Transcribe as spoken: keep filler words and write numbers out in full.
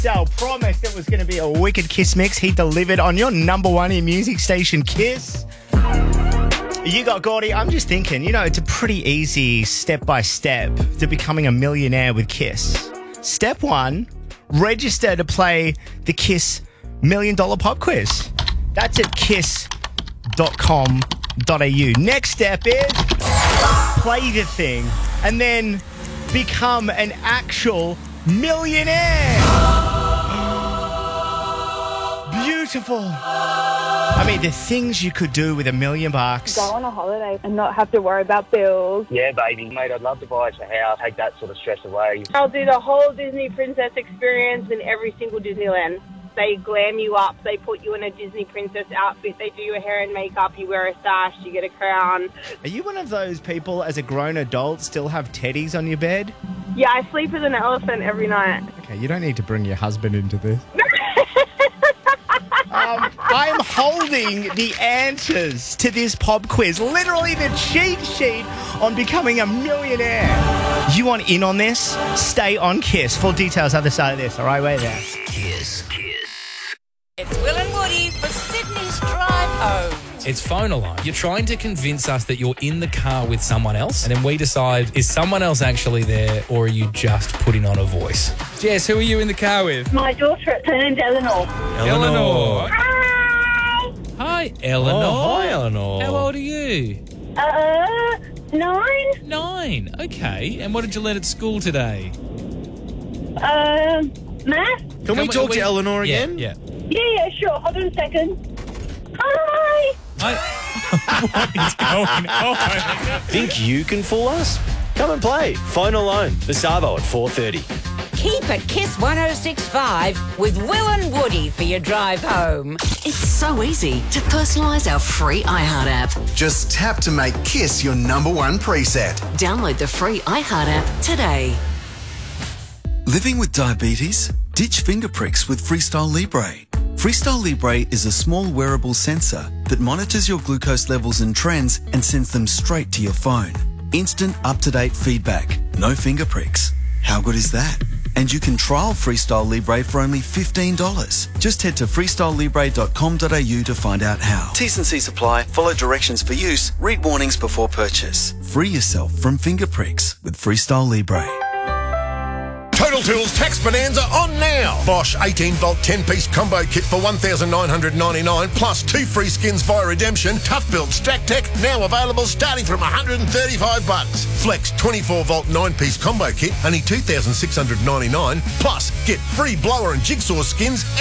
Dale promised it was going to be a wicked Kiss mix. He delivered on your number one in music station, Kiss. You got Gordy. I'm just thinking, you know, it's a pretty easy step-by-step to becoming a millionaire with Kiss. Step one, register to play the Kiss Million Dollar Pop Quiz. That's at kiss dot com dot a u. Next step is play the thing and then become an actual millionaire. Beautiful. I mean, the things you could do with a million bucks. Go on a holiday and not have to worry about bills. Yeah, baby. Mate, I'd love to buy us a house, take that sort of stress away. I'll do the whole Disney princess experience in every single Disneyland. They glam you up. They put you in a Disney princess outfit. They do your hair and makeup. You wear a sash. You get a crown. Are you one of those people, as a grown adult, still have teddies on your bed? Yeah, I sleep with an elephant every night. Okay, you don't need to bring your husband into this. Um, I'm holding the answers to this pop quiz, literally the cheat sheet on becoming a millionaire. You want in on this? Stay on Kiss. Full details other side of this. All right, wait there. Kiss. Kiss. It's Will and Woody for Sydney's Drive Home. It's phone alarm. You're trying to convince us that you're in the car with someone else, and then we decide, is someone else actually there, or are you just putting on a voice? Jess, who are you in the car with? My daughter, her name's Eleanor. Eleanor. Hi. Hi, Eleanor. Oh, hi, Eleanor. How old are you? Uh, nine. Nine. Okay. And what did you learn at school today? Uh, math. Can we we- talk we- to Eleanor Yeah, again? yeah. Yeah, yeah, sure. Hold on a second. Hi. I, what is going on? Think you can fool us? Come and play Phone Alone, the Savo at four thirty. Keep it Kiss one oh six point five with Will and Woody for your drive home. It's so easy to personalise our free iHeart app. Just tap to make Kiss your number one preset. Download the free iHeart app today. Living with diabetes? Ditch finger pricks with Freestyle Libre. Freestyle Libre is a small wearable sensor that monitors your glucose levels and trends and sends them straight to your phone. Instant up-to-date feedback. No finger pricks. How good is that? And you can trial Freestyle Libre for only fifteen dollars. Just head to freestyle libre dot com dot a u to find out how. T's and C's apply. Follow directions for use. Read warnings before purchase. Free yourself from finger pricks with Freestyle Libre. Total Tools Tax Bonanza on now. Bosch eighteen volt ten piece combo kit for one thousand nine hundred ninety-nine dollars plus two free skins via redemption. Tough Build Stack Tech now available starting from one hundred thirty-five bucks. Flex twenty-four volt nine piece combo kit only two thousand six hundred ninety-nine dollars plus get free blower and jigsaw skins